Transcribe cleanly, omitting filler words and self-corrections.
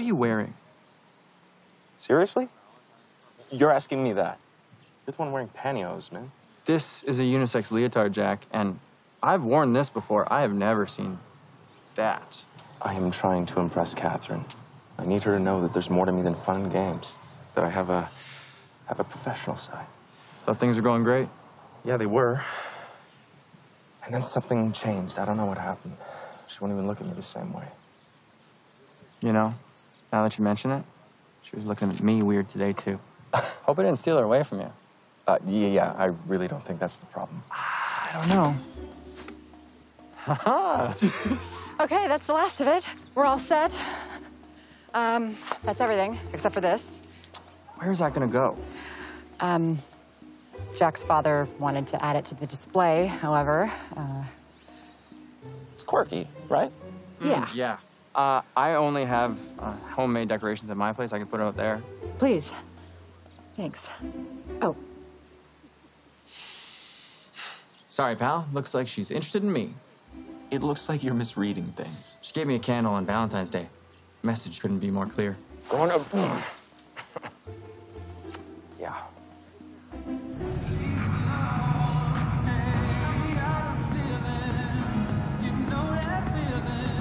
are you wearing? Seriously? You're asking me that? You're the one wearing pantyhose, man. This is a unisex leotard, Jack, and I've worn this before. I have never seen that. I am trying to impress Catherine. I need her to know that there's more to me than fun and games. That I have a professional side. Thought things were going great. Yeah, they were. And then something changed. I don't know what happened. She wouldn't even look at me the same way. You know, now that you mention it, she was looking at me weird today, too. Hope I didn't steal her away from you. Yeah, I really don't think that's the problem. I don't know. Haha. Okay, that's the last of it. We're all set. That's everything, except for this. Where's that gonna go? Jack's father wanted to add it to the display, however. It's quirky, right? Yeah. Yeah. I only have homemade decorations at my place. I can put it up there. Please. Thanks. Oh. Sorry, pal. Looks like she's interested in me. It looks like you're misreading things. She gave me a candle on Valentine's Day. Message couldn't be more clear. Yeah.